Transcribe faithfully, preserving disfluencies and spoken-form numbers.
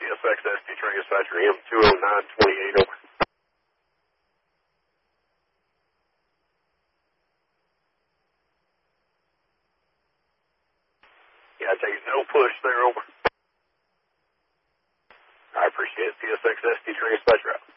S X S D Train Dispatcher M two oh nine twenty-eight, over. Yeah, I take it no push there, over. I appreciate it. C S X S D Train Dispatcher out.